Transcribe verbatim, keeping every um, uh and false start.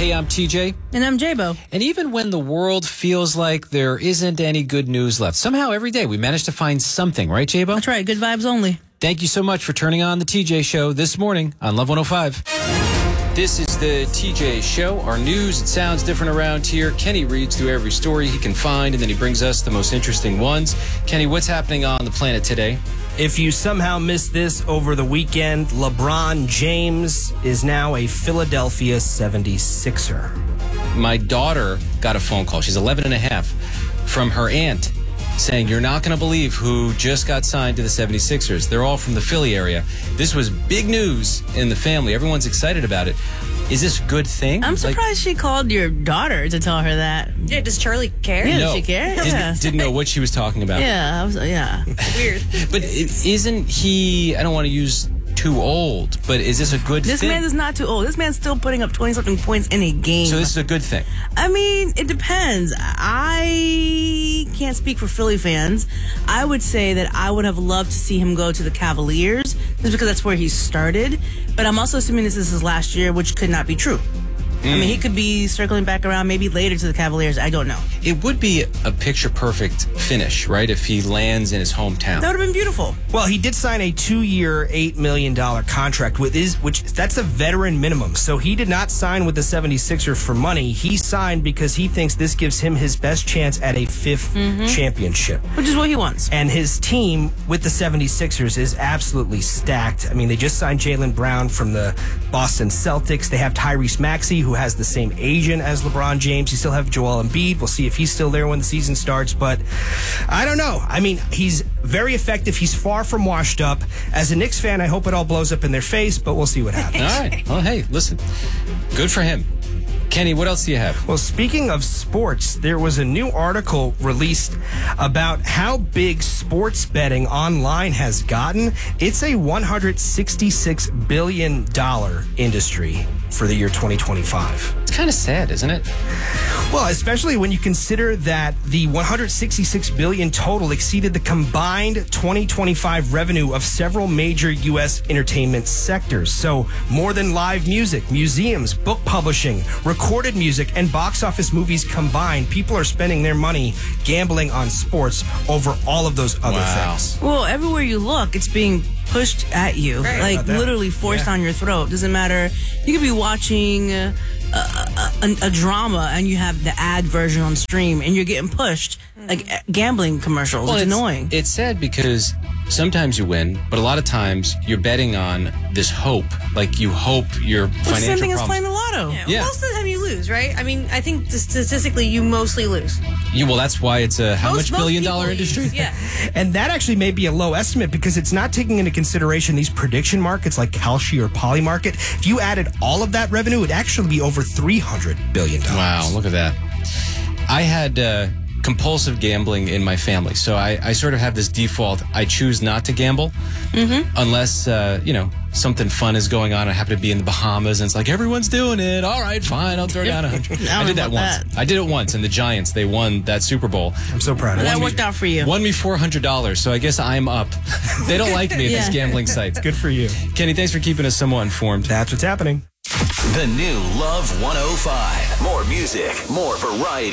Hey, I'm T J. And I'm J-Bo. And even when the world feels like there isn't any good news left, somehow every day we manage to find something, right, J-Bo? That's right. Good vibes only. Thank you so much for turning on the T J Show this morning on Love one oh five. This is the T J Show. Our news, it sounds different around here. Kenny reads through every story he can find, and then he brings us the most interesting ones. Kenny, what's happening on the planet today? If you somehow missed this over the weekend, LeBron James is now a Philadelphia seventy-sixer. My daughter got a phone call. She's eleven and a half from her aunt saying, you're not going to believe who just got signed to the seventy-sixers. They're all from the Philly area. This was big news in the family. Everyone's excited about it. Is this a good thing? I'm surprised like, she called your daughter to tell her that. Yeah, does Charlie care? Yeah, no, does she care? Didn't, Yeah. didn't know what she was talking about. Yeah, I was, yeah. Weird. But isn't he, I don't want to use too old, but is this a good this thing? This man is not too old. This man's still putting up twenty-something points in a game. So this is a good thing? I mean, it depends. I can't speak for Philly fans. I would say that I would have loved to see him go to the Cavaliers, just because that's where he started. But I'm also assuming this is his last year, which could not be true. Mm. I mean, he could be circling back around maybe later to the Cavaliers. I don't know. It would be a picture-perfect finish, right, if he lands in his hometown. That would have been beautiful. Well, he did sign a two-year, eight million dollars contract, with his, which that's a veteran minimum. So he did not sign with the seventy-sixers for money. He signed because he thinks this gives him his best chance at a fifth mm-hmm. championship. Which is what he wants. And his team with the seventy-sixers is absolutely stacked. I mean, they just signed Jaylen Brown from the Boston Celtics. They have Tyrese Maxey, who has the same agent as LeBron James. You still have Joel Embiid. We'll see if he's still there when the season starts. But I don't know. I mean, he's very effective. He's far from washed up. As a Knicks fan, I hope it all blows up in their face, but we'll see what happens. All right. Well, hey, listen. Good for him. Kenny, what else do you have? Well, speaking of sports, there was a new article released about how big sports betting online has gotten. It's a one hundred sixty-six billion dollars industry for the year twenty twenty-five. It's kind of sad, isn't it? Well, especially when you consider that the one hundred sixty-six billion dollars total exceeded the combined twenty twenty-five revenue of several major U S entertainment sectors. So more than live music, museums, book publishing, recorded music, and box office movies combined, people are spending their money gambling on sports over all of those other wow. things. Well, everywhere you look, it's being pushed at you, right. like literally forced yeah. on your throat. Doesn't matter. You could be watching a, a, a, a drama and you have the ad version on stream and you're getting pushed like gambling commercials. Well, it's, it's annoying. It's sad because sometimes you win, but a lot of times you're betting on this hope. Like you hope your Well, financial the same thing problems. as playing the lotto. Yeah. Yeah. Most of the time you lose, right? I mean, I think statistically you mostly lose. You, well, that's why it's a how most, much billion most dollar people industry? lose, yeah. And that actually may be a low estimate because it's not taking into consideration these prediction markets like Kalshi or Polymarket. If you added all of that revenue, it would actually be over three hundred billion dollars. Wow, look at that. I had uh, compulsive gambling in my family, so I, I sort of have this default. I choose not to gamble mm-hmm. unless, uh, you know, something fun is going on. I happen to be in the Bahamas, and it's like, everyone's doing it. All right, fine, I'll throw down a hundred. I did that once. That. I did it once, and the Giants, they won that Super Bowl. I'm so proud of That you. worked out for you. Won me four hundred dollars, so I guess I'm up. They don't like me at Yeah. these gambling sites. Good for you. Kenny, thanks for keeping us somewhat informed. That's what's happening. The new Love one oh five. More music, more variety.